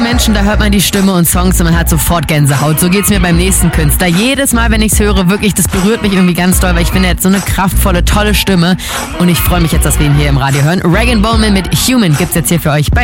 Menschen, da hört man die Stimme und Songs und man hat sofort Gänsehaut. So geht's mir beim nächsten Künstler. Jedes Mal, wenn ich's höre, wirklich, das berührt mich irgendwie ganz doll, weil ich finde, er hat so eine kraftvolle, tolle Stimme und ich freue mich jetzt, dass wir ihn hier im Radio hören. Rag & Bone Man mit Human gibt's jetzt hier für euch bei